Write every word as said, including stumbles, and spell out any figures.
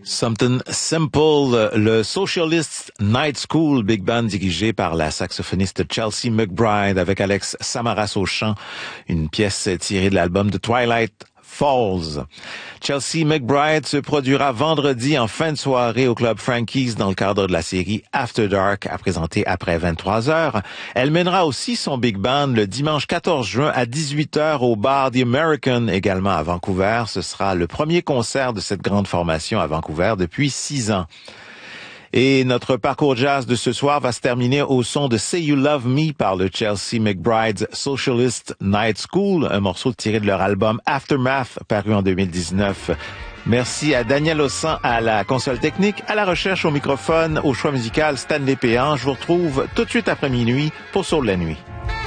Something Simple, le Socialist Night School Big Band dirigé par la saxophoniste Chelsea McBride avec Alex Samaras au chant, une pièce tirée de l'album de Twilight Falls. Chelsea McBride se produira vendredi en fin de soirée au Club Frankie's dans le cadre de la série After Dark à présenter après vingt-trois heures. Elle mènera aussi son Big Band le dimanche quatorze juin à dix-huit heures au bar The American, également à Vancouver. Ce sera le premier concert de cette grande formation à Vancouver depuis six ans. Et notre parcours jazz de ce soir va se terminer au son de Say You Love Me par le Chelsea McBride's Socialist Night School, un morceau tiré de leur album Aftermath paru en deux mille dix-neuf. Merci à Daniel Ossan à la console technique, à la recherche au microphone, au choix musical Stanley Péan. Je vous retrouve tout de suite après minuit pour Sur la nuit.